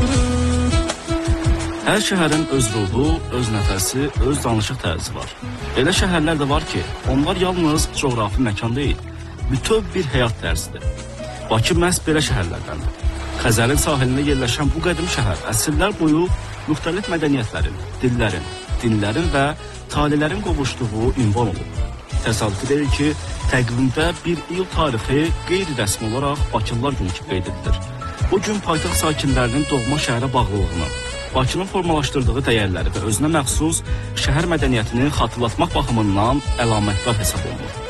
Hər şəhərin öz ruhu, öz nəfəsi, öz danışıq tərzi var. Elə şəhərlər də var ki, onlar yalnız coğrafi məkan deyil, bütöv bir həyat tərzidir. Bakı məhz belə şəhərlərdəndir. Xəzərin sahilində yerləşən bu qədim şəhər əsrlər boyu müxtəlif mədəniyyətlərin, dillərin, dinlərin və talelərin qovuşduğu ünvan olub. Təsadüfi deyil ki, təqvimdə 1 iyul tarixi qeyri-rəsmi olaraq Bakılılar günü kimi qeyd edilir. Bu gün paytaxt sakinlərinin doğma şəhərə bağlılığını, Bakının formalaşdırdığı dəyərləri və özünə məxsus şəhər mədəniyyətini xatırlatmaq baxımından əlamətdar hesab olunur.